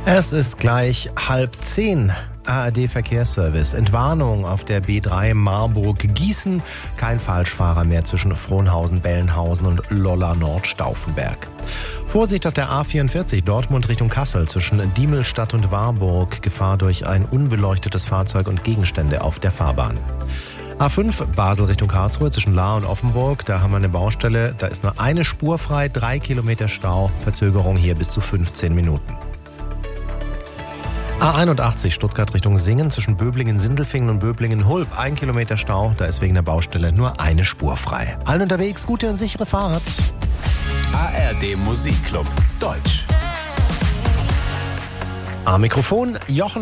Es ist gleich 9:30. ARD-Verkehrsservice. Entwarnung auf der B3 Marburg-Gießen. Kein Falschfahrer mehr zwischen Frohnhausen, Bellenhausen und Lolla-Nord-Stauffenberg. Vorsicht auf der A44 Dortmund Richtung Kassel zwischen Diemelstadt und Warburg. Gefahr durch ein unbeleuchtetes Fahrzeug und Gegenstände auf der Fahrbahn. A5 Basel Richtung Karlsruhe zwischen Lahr und Offenburg. Da haben wir eine Baustelle. Da ist nur eine Spur frei, 3 Kilometer Stau. Verzögerung hier bis zu 15 Minuten. A81 Stuttgart Richtung Singen zwischen Böblingen-Sindelfingen und Böblingen-Hulb. 1 Kilometer Stau, da ist wegen der Baustelle nur eine Spur frei. Allen unterwegs, gute und sichere Fahrt. ARD Musikclub Deutsch. Am Mikrofon Jochen